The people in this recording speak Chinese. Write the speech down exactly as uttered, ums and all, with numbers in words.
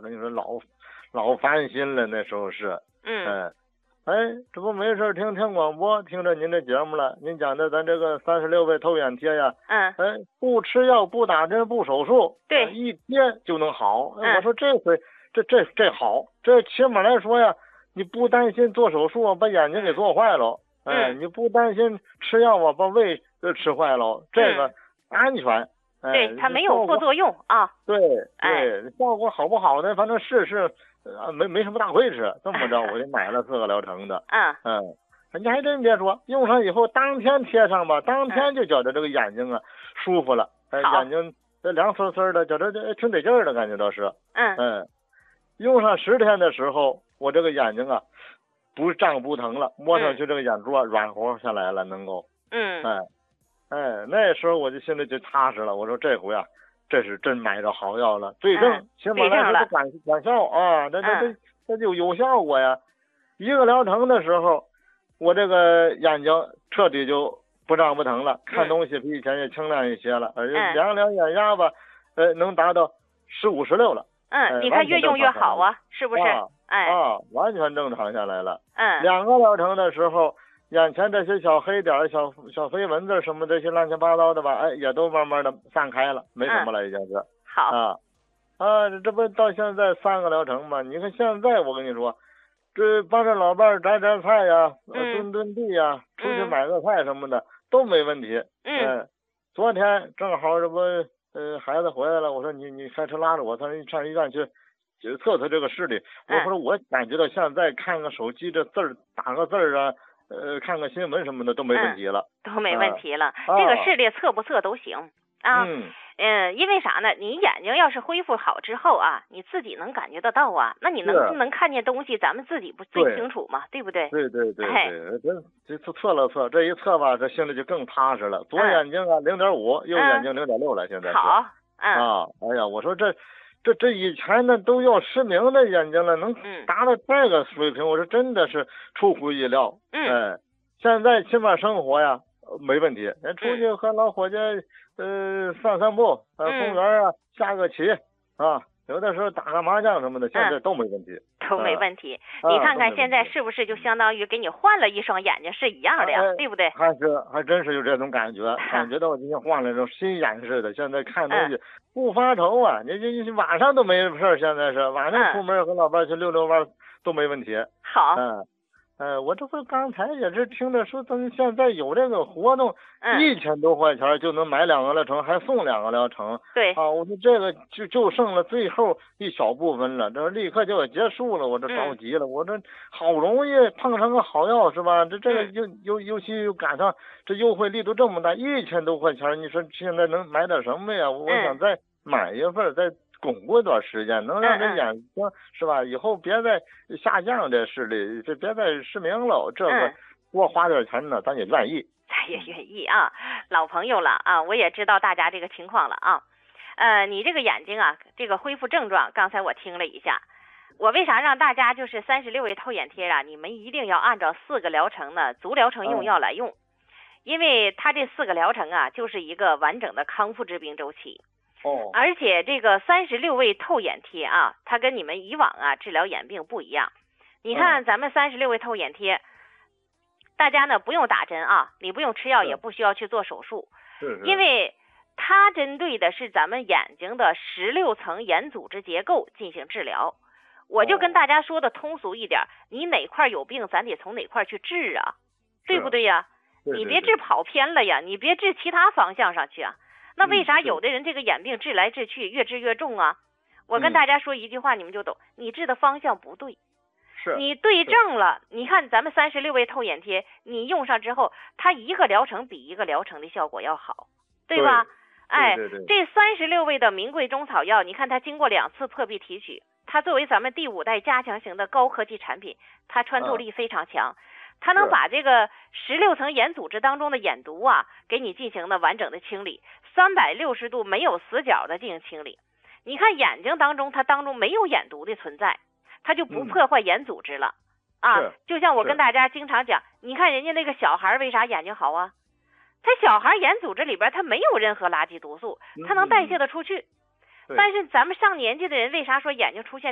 跟你说老老烦心了，那时候是， 嗯， 哎，哎，这不没事听听广播，听着您的节目了，您讲的咱这个三十六味透眼贴呀， 嗯， 哎，不吃药不打针不手术， 对， 呃、一贴就能好。哎， 嗯、 我说这回这这这好，这起码来说呀，你不担心做手术啊把眼睛给做坏了，哎， 嗯， 你不担心吃药啊把胃呃吃坏了，这个安全。哎， 对，它没有副作用啊。 对对， 哎， 效果好不好呢？反正试试，呃，没没什么大亏吃。这么着，我就买了四个疗程的。 嗯嗯，你还真别说，用上以后当天贴上吧，当天就觉得这个眼睛啊舒服了，哎，眼睛这凉丝丝的，觉得这挺得劲儿的感觉倒是。 嗯嗯，用上十天的时候，我这个眼睛啊不胀不疼了，摸上去这个眼珠啊软和下来了，能够。 嗯。 哎哎，那时候我就心里就踏实了。我说这回啊，这是真买着好药了，对症， 嗯、 起码来说它管管效啊，这这这这就有效果呀。一个疗程的时候，我这个眼睛彻底就不胀不疼了，看东西比以前也清亮一些了，而且量量眼压吧，呃，能达到十五十六了。 嗯，你看越用越好啊，是不是？ 啊、 哎啊，完全正常下来了。 嗯， 两个疗程的时候。眼前这些小黑点、小小飞蚊子什么这些乱七八糟的吧，哎，也都慢慢的散开了，没什么了，已经是。 好啊啊，这不到现在三个疗程嘛？你看现在我跟你说，这帮着老伴儿摘摘菜呀，炖炖地呀，出去买个菜什么的都没问题。 嗯。 昨天正好这不呃孩子回来了，我说你你开车拉着我上上医院去。测测这个视力，我说我感觉到现在看个手机这字儿打个字儿啊。呃，看看新闻什么的都没问题了， 嗯、都没问题了。 啊、 这个视力测不测都行啊。 嗯嗯，因为啥呢？你眼睛要是恢复好之后啊，你自己能感觉得到啊，那你能不能看见东西，咱们自己不最清楚嘛，对不对？ 对对对对，这这测了测，这一测吧，这心里就更踏实了。左眼睛啊零点五，右眼睛零点六了，现在是。 好，嗯啊，哎呀，我说这。这这以前呢都要失明的眼睛了，能达到这个水平，我说真的是出乎意料。 嗯， 哎，现在起码生活呀没问题，人出去和老伙计呃散散步，呃公园啊下个棋啊，有的时候打个麻将什么的，现在都没问题， 都没问题。你看看现在是不是就相当于给你换了一双眼睛是一样的呀，对不对？ 还是还真是有这种感觉，感觉到我今天换了种新眼似的，现在看东西。不发愁啊！你你你晚上都没事儿，现在是晚上出门和老伴去溜溜弯都没问题。 好， 嗯，呃，我这不刚才也是听着说，咱们现在有这个活动，一千多块钱就能买两个疗程，还送两个疗程。 对啊，我说这个就就剩了最后一小部分了，这立刻就要结束了，我这着急了。我这好容易碰上个好药是吧？这这个又又尤其又赶上这优惠力度这么大，一千多块钱，你说现在能买点什么呀？我想再买一份，再巩固一段时间，能让这眼睛是吧？以后别再下降这视力，这别再失明了。这个多花点钱呢，咱也愿意。 咱也愿意啊，老朋友了啊，我也知道大家这个情况了啊。呃，你这个眼睛啊，这个恢复症状，刚才我听了一下。我为啥让大家就是三十六味透眼贴啊？你们一定要按照四个疗程呢，足疗程用药来用，因为它这四个疗程啊，就是一个完整的康复治病周期。 哦。 而且这个三十六味透眼贴啊，它跟你们以往啊治疗眼病不一样。你看咱们三十六味透眼贴，大家呢不用打针啊，你不用吃药，也不需要去做手术， 是是。 因为它针对的是咱们眼睛的十六层眼组织结构进行治疗。我就跟大家说的通俗一点，你哪块有病，咱得从哪块去治啊，对不对呀？你别治跑偏了呀，你别治其他方向上去啊。那为啥有的人这个眼病治来治去越治越重啊？我跟大家说一句话，你们就懂，你治的方向不对。 是。 你对症了，你看咱们三十六味透眼贴，你用上之后，它一个疗程比一个疗程的效果要好，对吧？哎，这三十六味的名贵中草药，你看它经过两次破壁提取。它作为咱们第五代加强型的高科技产品，它穿透力非常强，它能把这个十六层眼组织当中的眼毒啊，给你进行的完整的清理，三百六十度没有死角的进行清理。你看眼睛当中，它当中没有眼毒的存在，它就不破坏眼组织了、 嗯、 啊。就像我跟大家经常讲，你看人家那个小孩为啥眼睛好啊？他小孩眼组织里边他没有任何垃圾毒素，他能代谢得出去。 嗯、 但是咱们上年纪的人为啥说眼睛出现